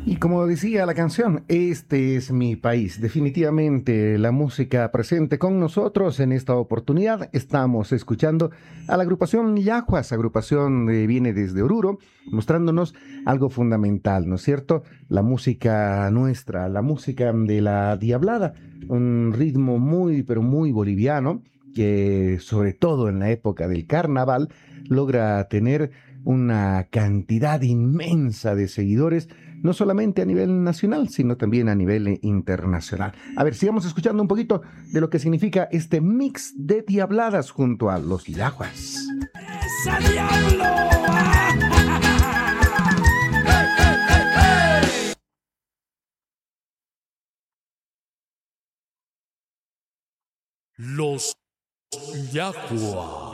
Y como decía la canción, este es mi país. Definitivamente la música presente con nosotros en esta oportunidad. Estamos escuchando a la agrupación Yaguas, agrupación viene desde Oruro, mostrándonos algo fundamental, ¿no es cierto? La música nuestra, la música de la diablada, un ritmo muy, pero muy boliviano, que sobre todo en la época del carnaval logra tener una cantidad inmensa de seguidores no solamente a nivel nacional, sino también a nivel internacional. A ver, sigamos escuchando un poquito de lo que significa este mix de diabladas junto a los Yaguas. ¡Esa diablo! Los Yaguas.